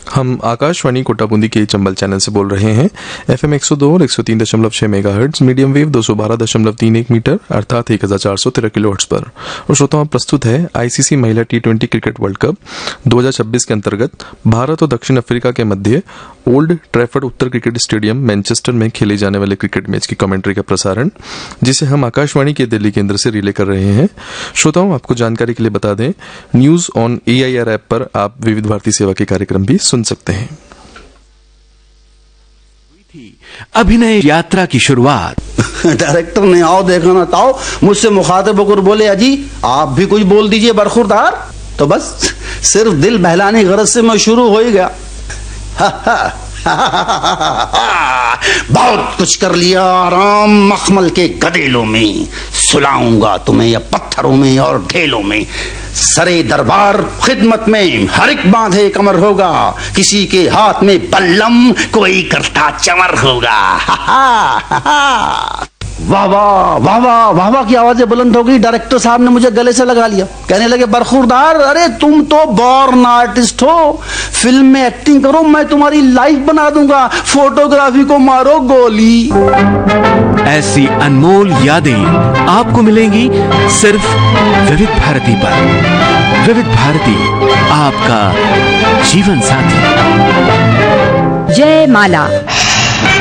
हम आकाशवाणी कोटाबूंदी के चंबल चैनल से बोल रहे हैं। FM 102 और 103.6 मेगाहर्ट्ज, मीडियम वेव 212.31 मीटर अर्थात 1413 किलोहर्ट्ज पर। और श्रोताओं, प्रस्तुत है ICC महिला T20 क्रिकेट वर्ल्ड कप 2026 के अंतर्गत भारत और दक्षिण अफ्रीका के मध्य ओल्ड ट्रैफर्ड उत्तर क्रिकेट स्टेडियम मैनचेस्टर में खेले जाने वाले क्रिकेट मैच की कमेंट्री का प्रसारण, जिसे हम आकाशवाणी के दिल्ली केंद्र से रिले कर रहे हैं। श्रोताओं, आपको जानकारी के लिए बता दें, न्यूज ऑन AIR ऐप पर आप विविध भारती सेवा के कार्यक्रम भी सुन सकते हैं। अभिनय यात्रा की शुरुआत। डायरेक्टर ने आओ देखो ना ताओ मुझसे मुखातिब होकर बोले, अजी आप भी कुछ बोल दीजिए बरखुरदार। तो बस सिर्फ दिल बहलाने की गरज से मैं शुरू हो ही गया। बहुत कुछ कर लिया आराम मखमल के गदेलों में, सुलाऊंगा तुम्हें या पत्थरों में और ढेलों में। सरे दरबार खिदमत में हर एक बांधे कमर होगा, किसी के हाथ में बल्लम कोई करता चमर होगा। वाह वाह वाह वाह वाह वाह की आवाजें बुलंद हो गई। डायरेक्टर साहब ने मुझे गले से लगा लिया, कहने लगे, बरखुरदार अरे तुम तो बॉर्न आर्टिस्ट हो, फिल्म में एक्टिंग करो, मैं तुम्हारी लाइफ बना दूंगा, फोटोग्राफी को मारो गोली। ऐसी अनमोल यादें आपको मिलेंगी सिर्फ विविध भारती पर। विविध भारती, आपका जीवन साथी। जय माला।